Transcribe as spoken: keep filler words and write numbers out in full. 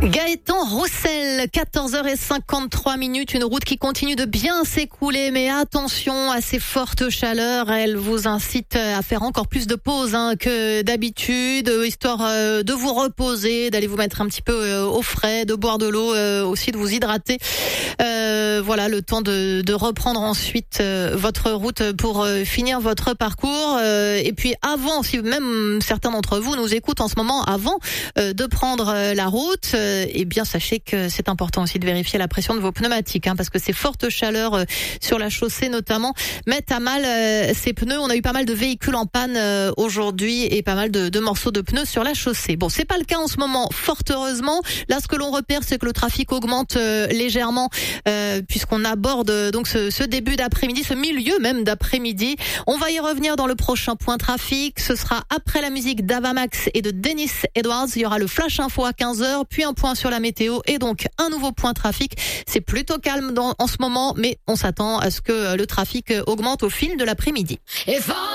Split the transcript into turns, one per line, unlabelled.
Gaëtan Roussel, quatorze heures cinquante-trois minutes, une route qui continue de bien s'écouler, mais attention à ces fortes chaleurs, elles vous incitent à faire encore plus de pauses hein, que d'habitude, histoire euh, de vous reposer, d'aller vous mettre un petit peu euh, au frais, de boire de l'eau, euh, aussi de vous hydrater. Euh, voilà, le temps de, de reprendre ensuite euh, votre route pour euh, finir votre parcours. Euh, et puis avant, si même certains d'entre vous nous écoutent en ce moment, avant euh, de prendre euh, la route, euh, eh bien sachez que c'est important aussi de vérifier la pression de vos pneumatiques, hein, parce que ces fortes chaleurs euh, sur la chaussée notamment mettent à mal euh, ces pneus. On a eu pas mal de véhicules en panne euh, aujourd'hui et pas mal de, de morceaux de pneus sur la chaussée. Bon, c'est pas le cas en ce moment, fort heureusement. Là, ce que l'on repère, c'est que le trafic augmente euh, légèrement. Euh, puisqu'on aborde euh, donc ce, ce début d'après-midi, ce milieu même d'après-midi. On va y revenir dans le prochain point trafic. Ce sera après la musique d'Avamax et de Dennis Edwards. Il y aura le Flash Info à quinze heures, puis un point sur la météo et donc un nouveau point trafic. C'est plutôt calme dans, en ce moment, mais on s'attend à ce que le trafic augmente au fil de l'après-midi.